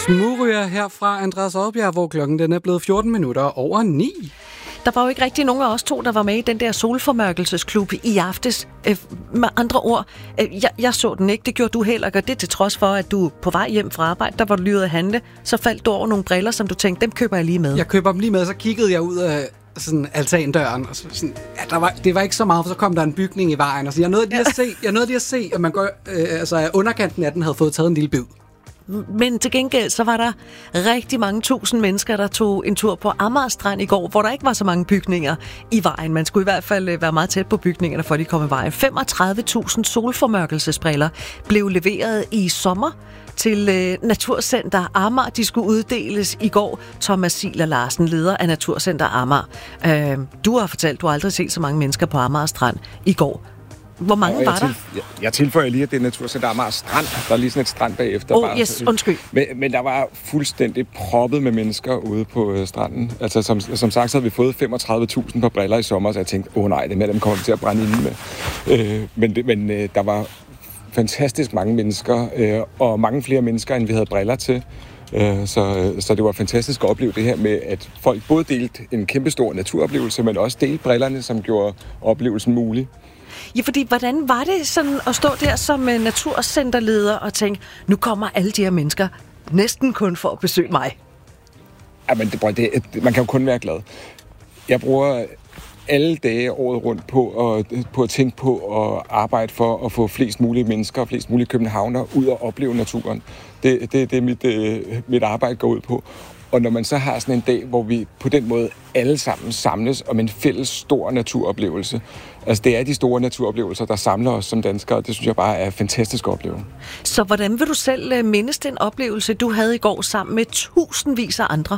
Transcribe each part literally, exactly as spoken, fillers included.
Smugryger her fra Andreas Oddbjerg, hvor klokken den er blevet fjorten minutter over ni. Der var jo ikke rigtig nogen af os to, der var med i den der solformørkelsesklub i aftes. Øh, med andre ord, øh, jeg, jeg så den ikke, det gjorde du heller ikke, og det til trods for, at du på vej hjem fra arbejde, der var du lige ude at handle, så faldt du over nogle briller, som du tænkte, dem køber jeg lige med. Jeg køber dem lige med, så kiggede jeg ud af sådan altandøren, og så, sådan, ja, der var, det var ikke så meget, for så kom der en bygning i vejen, og så jeg nåede lige at se, jeg nåede lige at se, at man går, øh, altså underkanten af den havde fået taget en lille bid. Men til gengæld, så var der rigtig mange tusind mennesker, der tog en tur på Amager Strand i går, hvor der ikke var så mange bygninger i vejen. Man skulle i hvert fald være meget tæt på bygningerne, for de kom i vejen. femogtredive tusind solformørkelsesbriller blev leveret i sommer til øh, Naturcenter Amager. De skulle uddeles i går. Thomas Siler Larsen, leder af Naturcenter Amager. Øh, du har fortalt, du har aldrig set så mange mennesker på Amager Strand i går. Hvor mange ja, var der? Til, jeg, jeg tilføjer lige, at det er Naturcenter Amager Strand. Der er lige sådan et strand bagefter. Åh, bare, oh, yes, undskyld. Men, men der var fuldstændig proppet med mennesker ude på øh, stranden. Altså, som, som sagt, så havde vi fået femogtredive tusind par briller i sommer, så jeg tænkte, åh oh, nej, det med dem kommer til at brænde inde med. Øh, men det, men øh, der var fantastisk mange mennesker, øh, og mange flere mennesker, end vi havde briller til. Øh, så, så det var fantastisk at opleve det her med, at folk både delte en kæmpestor naturoplevelse, men også delte brillerne, som gjorde oplevelsen mulig. Ja, fordi hvordan var det sådan at stå der som naturcenterleder og tænke, nu kommer alle de her mennesker næsten kun for at besøge mig? Jamen, det, det, man kan jo kun være glad. Jeg bruger alle dage året rundt på at, på at tænke på at arbejde for at få flest mulige mennesker og flest mulige københavnere ud og opleve naturen. Det, det, det er mit, mit arbejde går ud på. Og når man så har sådan en dag, hvor vi på den måde alle sammen samles om en fælles stor naturoplevelse. Altså det er de store naturoplevelser, der samler os som danskere, og det synes jeg bare er fantastisk at opleve. Så hvordan vil du selv mindes den oplevelse, du havde i går sammen med tusindvis af andre?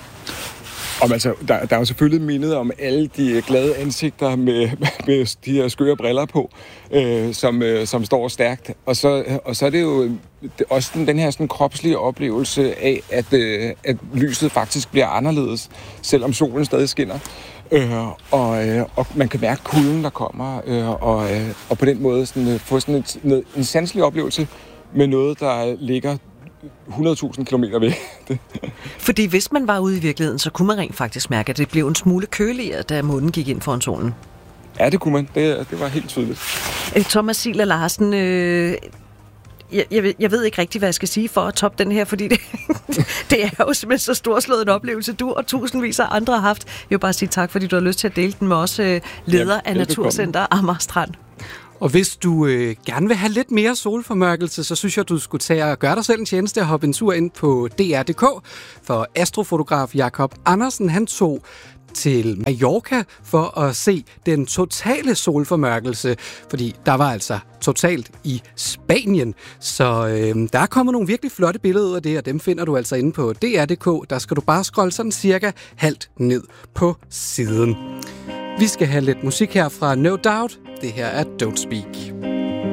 Om, altså, der, der er jo selvfølgelig mindet om alle de glade ansigter med, med de her skøre briller på, øh, som, øh, som står stærkt. Og så, og så er det jo det, også den, den her sådan, kropslige oplevelse af, at, øh, at lyset faktisk bliver anderledes, selvom solen stadig skinner. Øh, og, øh, og man kan mærke kulden, der kommer, øh, og, øh, og på den måde sådan, øh, få sådan et, en, en sanselig oplevelse med noget, der ligger hundrede tusind kilometer væk. Fordi hvis man var ude i virkeligheden, så kunne man rent faktisk mærke, at det blev en smule køligere, da månen gik ind foran solen. Ja, det kunne man. Det, det var helt tydeligt. Thomas Siler Larsen, øh, jeg, jeg, jeg ved ikke rigtig, hvad jeg skal sige for at toppe den her, fordi det, det er jo simpelthen så storslået en oplevelse, du og tusindvis af andre har haft. Jeg vil bare sige tak, fordi du har lyst til at dele den med os, øh, leder ja, af Naturcenter Amager Strand. Og hvis du øh, gerne vil have lidt mere solformørkelse, så synes jeg, du skulle tage og gøre dig selv en tjeneste og hoppe en tur ind på D R punktum d k. For astrofotograf Jakob Andersen, han tog til Mallorca for at se den totale solformørkelse, fordi der var altså totalt i Spanien. Så øh, der er kommet nogle virkelig flotte billeder ud af det, og dem finder du altså inde på D R punktum d k. Der skal du bare scrolle sådan cirka halvt ned på siden. Vi skal have lidt musik her fra No Doubt. Det her er Don't Speak.